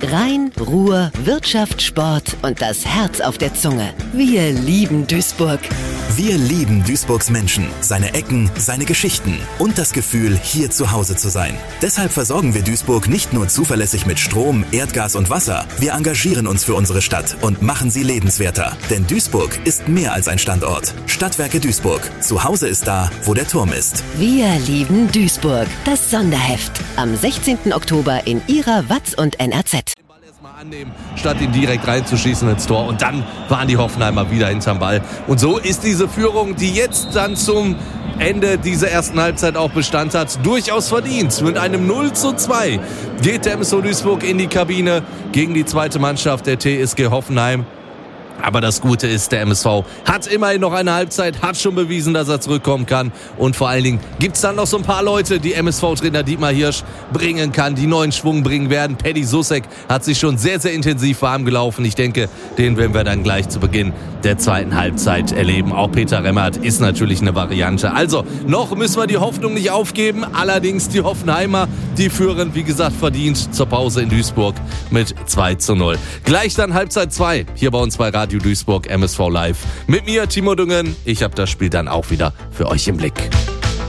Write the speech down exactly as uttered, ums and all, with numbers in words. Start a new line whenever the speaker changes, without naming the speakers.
Rhein, Ruhr, Wirtschaft, Sport und das Herz auf der Zunge. Wir lieben Duisburg.
Wir lieben Duisburgs Menschen, seine Ecken, seine Geschichten und das Gefühl, hier zu Hause zu sein. Deshalb versorgen wir Duisburg nicht nur zuverlässig mit Strom, Erdgas und Wasser. Wir engagieren uns für unsere Stadt und machen sie lebenswerter. Denn Duisburg ist mehr als ein Standort. Stadtwerke Duisburg. Zu Hause ist da, wo der Turm ist.
Wir lieben Duisburg. Das Sonderheft. Am sechzehnten Oktober in Ihrer Watz und N R Z.
Annehmen, statt ihn direkt reinzuschießen ins Tor. Und dann waren die Hoffenheimer wieder hinterm Ball. Und so ist diese Führung, die jetzt dann zum Ende dieser ersten Halbzeit auch Bestand hat, durchaus verdient. Mit einem null zu zwei geht der M S V Duisburg in die Kabine gegen die zweite Mannschaft der T S G Hoffenheim. Aber das Gute ist, der M S V hat immerhin noch eine Halbzeit, hat schon bewiesen, dass er zurückkommen kann. Und vor allen Dingen gibt es dann noch so ein paar Leute, die M S V-Trainer Dietmar Hirsch bringen kann, die neuen Schwung bringen werden. Paddy Susek hat sich schon sehr, sehr intensiv warm gelaufen. Ich denke, den werden wir dann gleich zu Beginn der zweiten Halbzeit erleben. Auch Peter Remmert ist natürlich eine Variante. Also, noch müssen wir die Hoffnung nicht aufgeben. Allerdings die Hoffenheimer, die führen, wie gesagt, verdient zur Pause in Duisburg mit zwei zu null. Gleich dann Halbzeit zwei hier bei uns bei Radio Duisburg, M S V Live. Mit mir, Timo Düngen. Ich habe das Spiel dann auch wieder für euch im Blick.